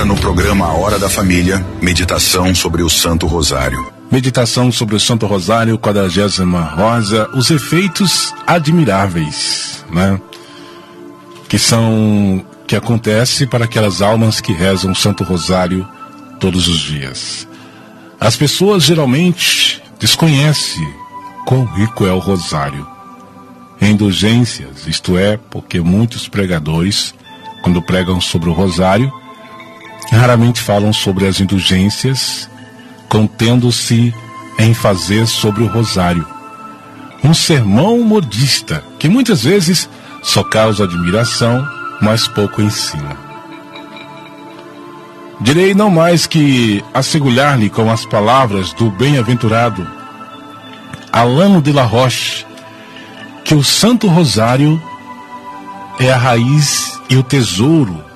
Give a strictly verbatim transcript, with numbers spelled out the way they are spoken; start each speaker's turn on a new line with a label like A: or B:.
A: Agora no programa A Hora da Família, meditação sobre o Santo Rosário.
B: Meditação sobre o Santo Rosário, quadragésima rosa, os efeitos admiráveis, né? Que são, que acontece para aquelas almas que rezam o Santo Rosário todos os dias. As pessoas geralmente desconhecem quão rico é o Rosário. Indulgências, isto é, porque muitos pregadores, quando pregam sobre o Rosário, raramente falam sobre as indulgências, contendo-se em fazer sobre o Rosário um sermão modista, que muitas vezes só causa admiração, mas pouco ensina. Direi não mais que assegurar-lhe com as palavras do bem-aventurado Alano de la Roche, que o Santo Rosário é a raiz e o tesouro